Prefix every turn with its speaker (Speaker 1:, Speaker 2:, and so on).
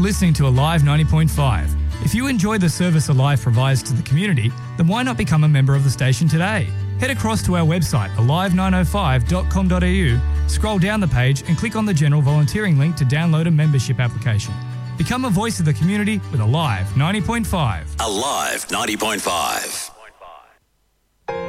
Speaker 1: Listening to Alive 90.5. If you enjoy the service Alive provides to the community, then why not become a member of the station today? Head across to our website, alive905.com.au, scroll down the page and click on the general volunteering link to download a membership application. Become a voice of the community with Alive 90.5.
Speaker 2: Alive 90.5.